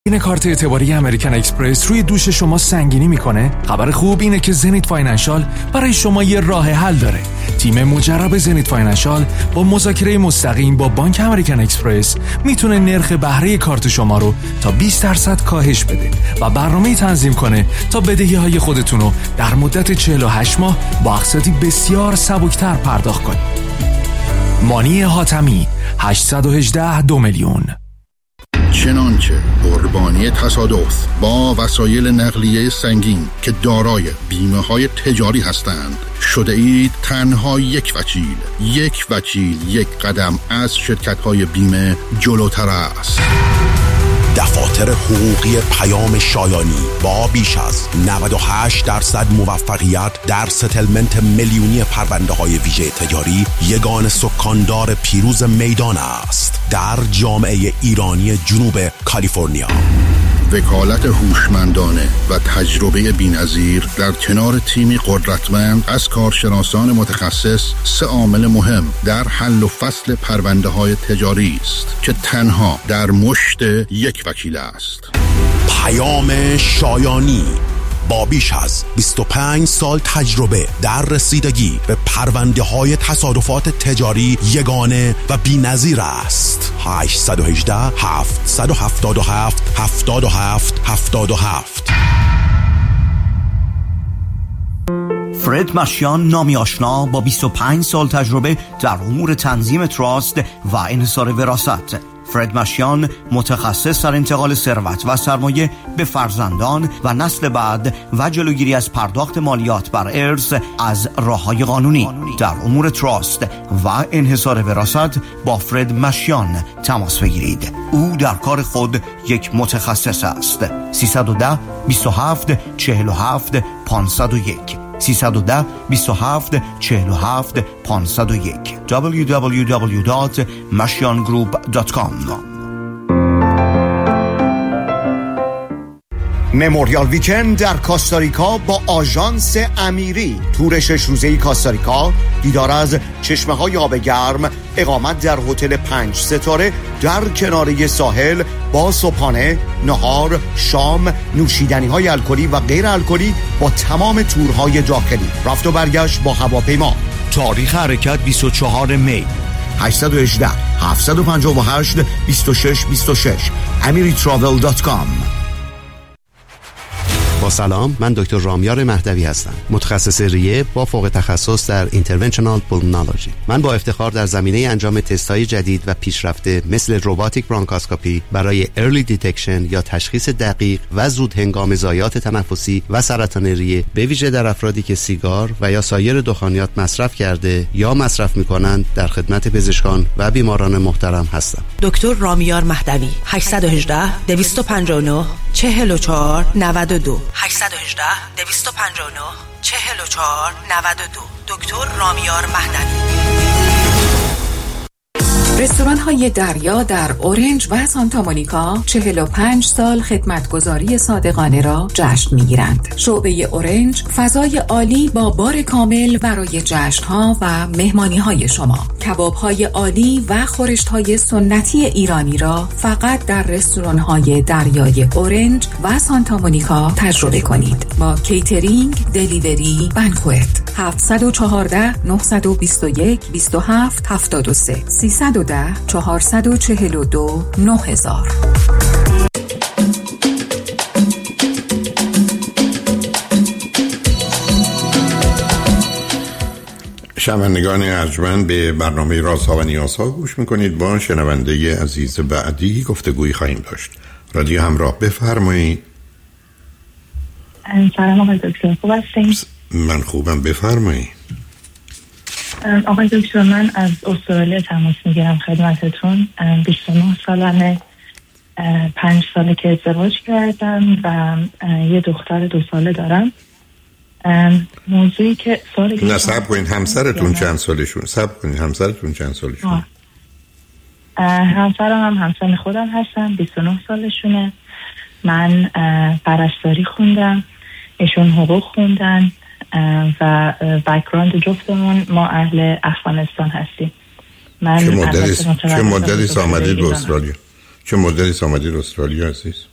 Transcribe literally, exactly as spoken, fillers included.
این کارت اعتباری امریکن اکسپرس روی دوش شما سنگینی میکنه؟ خبر خوب اینه که زنیت فاینانشال برای شما یه راه حل داره. تیم مجرب زنیت فاینانشال با مذاکره مستقیم با بانک امریکن اکسپرس میتونه نرخ بهره کارت شما رو تا بیست درصد کاهش بده و برنامه‌ای تنظیم کنه تا بدهی‌های خودتون رو در مدت چهل و هشت ماه با اقساطی بسیار سبکتر پرداخت کنید. مانی حاتمی هشت یک هشت دو میلیون. چنانچه قربانی تصادف با وسایل نقلیه سنگین که دارای بیمه های تجاری هستند شده اید تنها یک وکیل یک وکیل یک قدم از شرکت های بیمه جلوتر است. دفاتر حقوقی پیام شایانی با بیش از نود و هشت درصد موفقیت در ستلمنت میلیونی پرونده های ویژه تجاری یگان سکاندار پیروز میدان است در جامعه ایرانی جنوب کالیفرنیا. وکالت هوشمندانه و تجربه بی‌نظیر در کنار تیمی قدرتمند از کارشناسان متخصص سه عامل مهم در حل و فصل پرونده های تجاری است که تنها در مشت یک وکیل است. پیام شایانی با بیش از بیست و پنج سال تجربه در رسیدگی به پرونده های تصادفات تجاری یگانه و بی‌نظیر است. هشت یک هشت هفت هفت هفت هفت هفت هفت هفت. فرد مشیان، نامی آشنا با بیست و پنج سال تجربه در امور تنظیم تراست و انحصار وراثت. فرد مشیان متخصص در انتقال ثروت و سرمایه به فرزندان و نسل بعد و جلوگیری از پرداخت مالیات بر ارث از راه‌های قانونی. در امور تراست و انحصار وراثت با فرد مشیان تماس بگیرید. او در کار خود یک متخصص است. سیصد و ده بیست و هفت چهل و هفت پانصد و یک سیصد و ده بیست و هفت چهل و هفت پانصد و یک دبلیو دبلیو دبلیو دات مشیان گروپ دات کام. مموریال ویکند در کاستاریکا با آژانس امیری. تور شش روزه‌ای کاستاریکا، دیدار از چشمه‌های آب گرم، اقامت در هتل پنج ستاره در کناره ساحل با صبحانه، نهار، شام، نوشیدنی‌های الکلی و غیر الکلی با تمام تورهای داخلی. رفت و برگشت با هواپیما. تاریخ حرکت بیست و چهارم می. هشت یک هشت هفت پنج هشت دو شش دو شش امری تراول دات کام. با سلام، من دکتر رامیار مهدوی هستم، متخصص ریه با فوق تخصص در اینترونشنال پولمونولوژی. من با افتخار در زمینه انجام تست‌های جدید و پیشرفته مثل روباتیک برانکاسکوپی برای ارلی دیتکشن یا تشخیص دقیق و زود هنگام ضایعات تنفسی و سرطان ریه، به ویژه در افرادی که سیگار و یا سایر دخانیات مصرف کرده یا مصرف می‌کنند، در خدمت پزشکان و بیماران محترم هستم. دکتر رامیار مهدوی. هشت یک هشت دویست و پنجاه و نه چهل و چهار نود و دو هشت یک هشت دویست و پنجاه و نه چهل و چهار نود و دو. دکتر رامیار مهدوی. رستوران های دریا در اورنج و سانتا مونیکا چهل و پنج سال خدمتگزاری صادقانه را جشن میگیرند. شعبه اورنج فضای عالی با بار کامل برای جشن ها و مهمانی های شما. کباب های عالی و خورشت های سنتی ایرانی را فقط در رستوران های دریای اورنج و سانتا مونیکا تجربه کنید. با کیترینگ، دلیوری، بانکوت. هفت یک چهار نه دو یک دو هفت هفت سه سیصد و ده چهارصد و چهل و دو نه هزار. شنوندگان ارجمند، به برنامه رازها و نیازها گوش میکنید. با شنونده عزیز بعدی گفتگویی خواهیم داشت. رادیو همراه، بفرمایید. سلام آقای دکتر، خوب هستین؟ من خوبم، بفرمایید. آقای دکتر، من از استرالیا تماس میگیرم خدمتتون. بیست و نه سالمه، پنج ساله که ازدواج کردم و یه دختر دو ساله دارم. موضوعی که سالی نه صبر کنید، همسرتون چند سالشون؟ صبر کنید، همسرتون چند سالشون؟ همسرم هم همسن خودم هستن، بیست و نه سالشونه. من پرستاری خوندم، ایشون حقوق خوندن و بک‌گراند جفتمون ما اهل افغانستان هستیم. من چه مدتی چه مدتی آمدید به استرالیا؟ چه مدتی آمدید به استرالیا عزیز؟